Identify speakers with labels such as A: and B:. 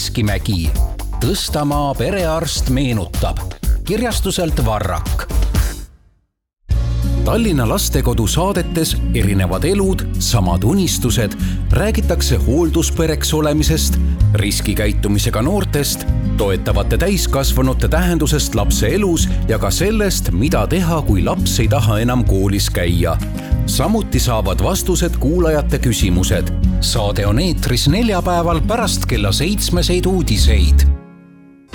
A: Veskimägi. Tõstamaa perearst meenutab. Kirjastuselt Varrak. Tallinna lastekodu saadetes Erinevad elud, samad unistused räägitakse hoolduspereks olemisest, riskikäitumisega noortest, toetavate täiskasvanute tähendusest lapse elus ja ka sellest, mida teha, kui laps ei taha enam koolis käia. Samuti saavad vastused kuulajate küsimused. Saade on eetris neljapäeval pärast kella 7 uudiseid.